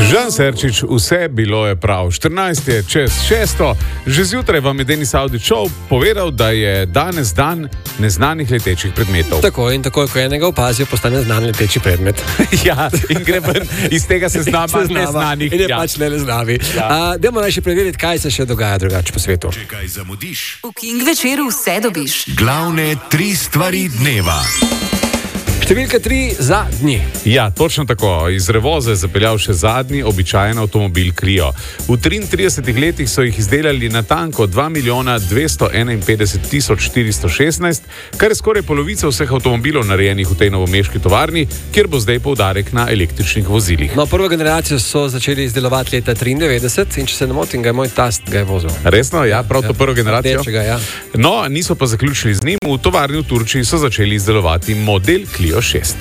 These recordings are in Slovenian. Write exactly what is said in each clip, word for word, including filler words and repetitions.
Žan Serčič, vse bilo je prav. štirinajst je čez šesto. Že zjutraj vam je Denis Avdić povedal, da je danes dan neznanih letečih predmetov. Tako in tako, ko enega opazijo, postane znan leteči predmet. Ja, in gre ven iz tega seznama neznanih. In je ja. pač ne neznavi. Ja. Uh, Dajmo naj še preveriti, kaj se še dogaja drugače po svetu. Če kaj zamudiš, V King večeru vse dobiš. glavne tri stvari dneva. Številka tri, zadnji. Ja, točno tako. Iz Revoza je zapeljal še zadnji običajen avtomobil Clio. V triintridesetih letih so jih izdelali na tanko dva milijona dvesto enainpetdeset tisoč štiristo šestnajst, kar je skoraj polovica vseh avtomobilov narejenih v tej novomeški tovarni, kjer bo zdaj poudarek na električnih vozilih. No, prvo generacijo so začeli izdelovati leta triindevetdeset in če se ne motim, ga je moj tast ga je vozil. Resno, ja, prav to Ja, prvo generacijo. rdečega, ja. No, niso pa zaključili z njim. V tovarni v Turčiji so začeli izdelovati model Clio šest.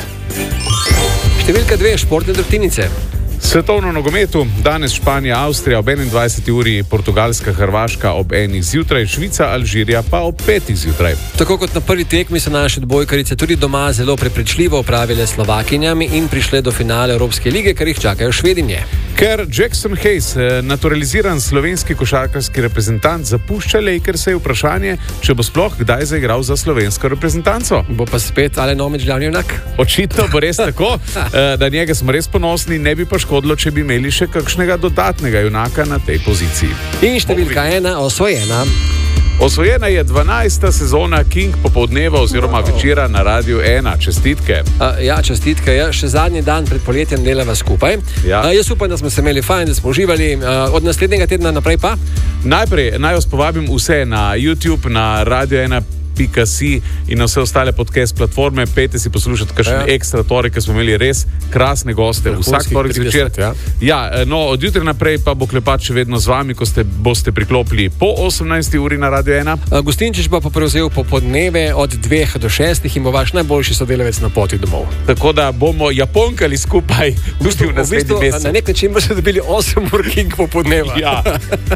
Številka dve, športne drobtinice. Svetovno nogometu, danes Španija, Avstrija ob enaindvajseti uri, Portugalska, Hrvaška ob enih zjutraj, Švica, Alžirija pa ob petih zjutraj. Tako kot na prvi tekmi so naše odbojkarice tudi doma zelo prepričljivo opravile s Slovakinjami in prišle do finale Evropske lige, kar jih čakajo Švedinje. Ker Jackson Hayes, naturaliziran slovenski košarkarski reprezentant, zapušča Lakers, je vprašanje, če bo sploh kdaj zaigral za slovensko reprezentanco. Bo pa spet Alen Omić glavni junak? Očitno bo res tako, da njega smo res ponosni, ne bi pa škodilo, če bi imeli še kakšnega dodatnega junaka na tej poziciji. In številka ena, osvojena. Osvojena je dvanajsta sezona King popoldneva oziroma večera na Radiu ena. Čestitke. Uh, ja, čestitke. Ja, še zadnji dan pred poletjem delava skupaj. Ja. Uh, jaz upam, da smo se imeli fajn, da smo uživali. Uh, od naslednjega tedna naprej pa? Najprej naj vas povabim vse na YouTube, na radio ena pika si in na vse ostale podcast platforme. Pejte si poslušati kakšen Ja. ekstra torek, ker smo imeli res krasne goste. Vsak torek zvečer. Ja. Ja, no, od jutra naprej pa bo Klepač še vedno z vami, ko ste, boste priklopili po osemnajsti uri na Radio ena. Uh, Gustinčič bo pa prevzel popoldneve od dveh do šestih in bo vaš najboljši sodelavec na poti domov. Tako da bomo japonkali skupaj tudi v naslednjem mesecu. Na nek način boste dobili osem ur King popoldneva. Ja.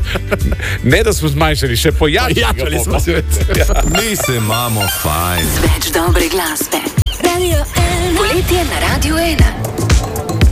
Ne, da smo zmanjšali, še pojačali. Jačali smo se. Mi se imamo fajn. Več dobre glasbe. Radio ena. Poletje na Radio ena.